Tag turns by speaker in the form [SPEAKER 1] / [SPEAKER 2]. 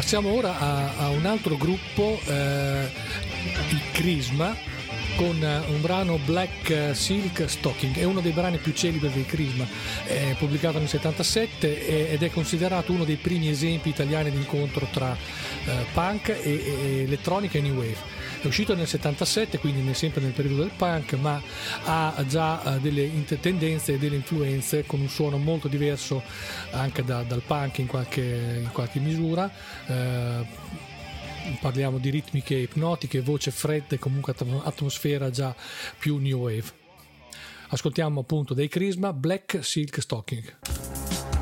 [SPEAKER 1] Passiamo ora a un altro gruppo, il Crisma, con un brano Black Silk Stocking. È uno dei brani più celebri dei Crisma, è pubblicato nel 77 ed è considerato uno dei primi esempi italiani di incontro tra punk e elettronica e new wave. È uscito nel 77, quindi sempre nel periodo del punk, ma ha già delle tendenze e delle influenze, con un suono molto diverso anche dal punk in qualche misura. Parliamo di ritmiche ipnotiche, voce fredda e comunque atmosfera già più new wave. Ascoltiamo appunto dei Crisma, Black Silk Stocking.